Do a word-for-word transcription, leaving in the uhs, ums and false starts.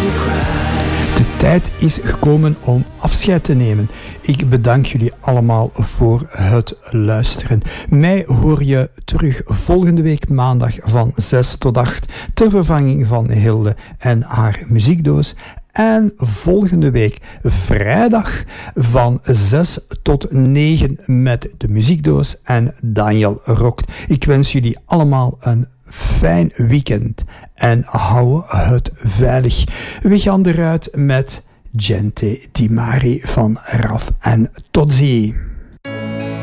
De tijd is gekomen om afscheid te nemen. Ik bedank jullie allemaal voor het luisteren. Mij hoor je terug volgende week maandag van zes tot acht ter vervanging van Hilde en haar muziekdoos. En volgende week vrijdag van zes tot negen met de muziekdoos en Daniel Rokt. Ik wens jullie allemaal een fijn weekend en hou het veilig. We gaan eruit met Gente Di Mare van Raf en tot zie.